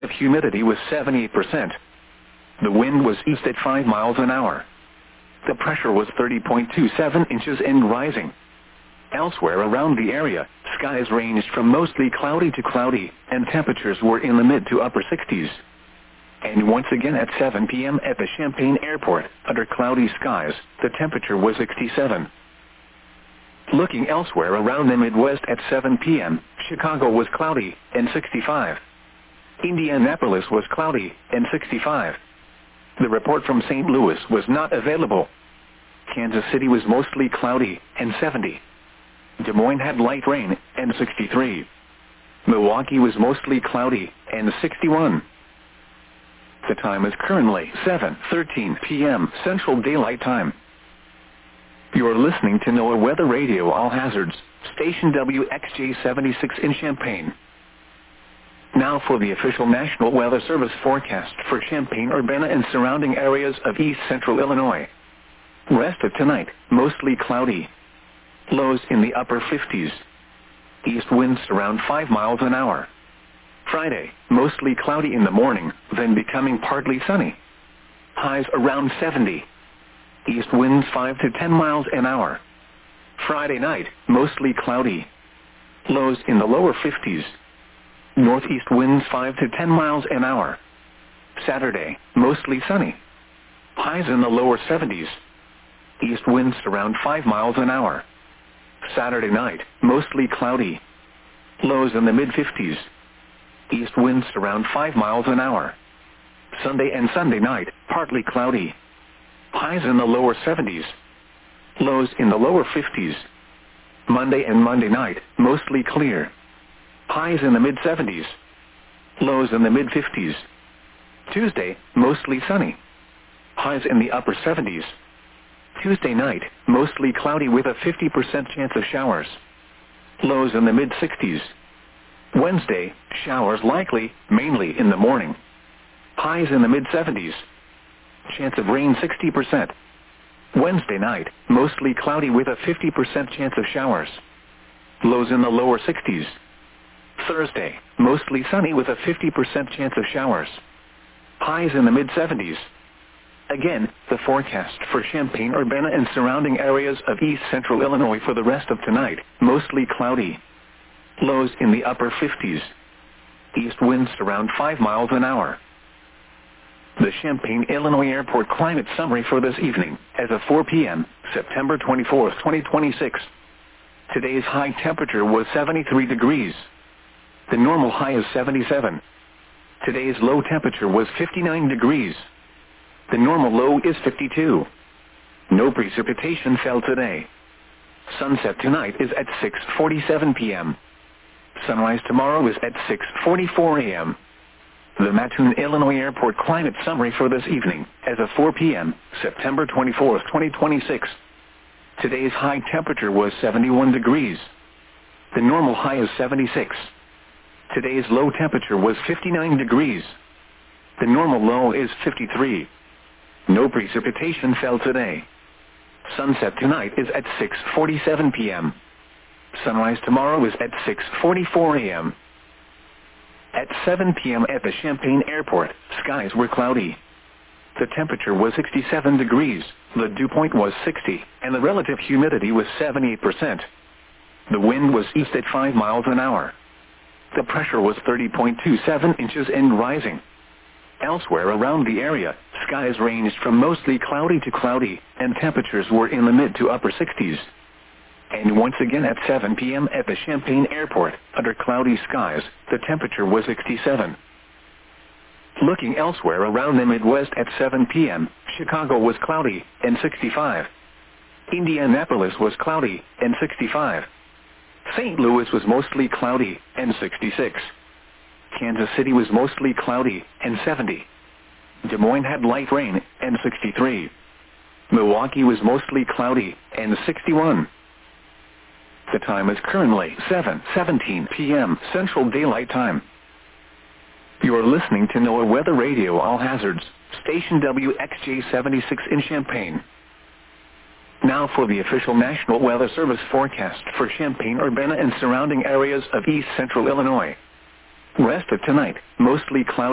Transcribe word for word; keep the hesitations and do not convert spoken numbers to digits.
The humidity was seventy-eight percent. The wind was east at five miles an hour. The pressure was thirty point two seven inches and rising. Elsewhere around the area, skies ranged from mostly cloudy to cloudy, and temperatures were in the mid to upper sixties. And once again at seven p m at the Champaign Airport, under cloudy skies, the temperature was sixty-seven. Looking elsewhere around the Midwest at seven p m, Chicago was cloudy, and sixty-five. Indianapolis was cloudy, and sixty-five. The report from Saint Louis was not available. Kansas City was mostly cloudy, and seventy. Des Moines had light rain, and sixty-three. Milwaukee was mostly cloudy, and sixty-one. The time is currently seven thirteen p m Central Daylight Time. You are listening to NOAA Weather Radio All Hazards, station W X J seventy-six in Champaign. Now for the official National Weather Service forecast for Champaign-Urbana and surrounding areas of east central Illinois. Rest of tonight, mostly cloudy. Lows in the upper fifties. East winds around five miles an hour. Friday, mostly cloudy in the morning, then becoming partly sunny. Highs around seventy. East winds five to ten miles an hour. Friday night, mostly cloudy. Lows in the lower fifties. Northeast winds five to ten miles an hour. Saturday, mostly sunny. Highs in the lower seventies. East winds around five miles an hour. Saturday night, mostly cloudy. Lows in the mid-fifties. East winds around five miles an hour. Sunday and Sunday night, partly cloudy. Highs in the lower seventies. Lows in the lower fifties. Monday and Monday night, mostly clear. Highs in the mid-seventies. Lows in the mid-fifties. Tuesday, mostly sunny. Highs in the upper seventies. Tuesday night, mostly cloudy with a fifty percent chance of showers. Lows in the mid-sixties. Wednesday, showers likely, mainly in the morning. Highs in the mid-seventies. Chance of rain sixty percent. Wednesday night, mostly cloudy with a fifty percent chance of showers. Lows in the lower sixties. Thursday, mostly sunny with a fifty percent chance of showers. Highs in the mid-seventies. Again, the forecast for Champaign-Urbana and surrounding areas of east central Illinois for the rest of tonight, mostly cloudy. Lows in the upper fifties. East winds around five miles an hour. The Champaign, Illinois Airport climate summary for this evening, as of four p m, September twenty-fourth, twenty twenty-six. Today's high temperature was seventy-three degrees. The normal high is seventy-seven. Today's low temperature was fifty-nine degrees. The normal low is fifty-two. No precipitation fell today. Sunset tonight is at six forty-seven p m Sunrise tomorrow is at six forty-four a m The Mattoon, Illinois Airport climate summary for this evening, as of four p m, September twenty-fourth, twenty twenty-six. Today's high temperature was seventy-one degrees. The normal high is seventy-six. Today's low temperature was fifty-nine degrees. The normal low is fifty-three. No precipitation fell today. Sunset tonight is at six forty-seven p m Sunrise tomorrow is at six forty-four a m At seven p m at the Champaign Airport, skies were cloudy. The temperature was sixty-seven degrees, the dew point was sixty, and the relative humidity was seventy-eight percent. The wind was east at five miles an hour. The pressure was thirty point two seven inches and rising. Elsewhere around the area, skies ranged from mostly cloudy to cloudy, and temperatures were in the mid to upper sixties. And once again at seven p m at the Champaign Airport, under cloudy skies, the temperature was sixty-seven. Looking elsewhere around the Midwest at seven p m, Chicago was cloudy, and sixty-five. Indianapolis was cloudy, and sixty-five. Saint Louis was mostly cloudy, and sixty-six. Kansas City was mostly cloudy, and seventy. Des Moines had light rain, and sixty-three. Milwaukee was mostly cloudy, and sixty-one. The time is currently seven seventeen p m Central Daylight Time. You are listening to NOAA Weather Radio All Hazards, station W X J seventy-six in Champaign. Now for the official National Weather Service forecast for Champaign-Urbana and surrounding areas of east central Illinois. Rest of tonight, mostly cloudy.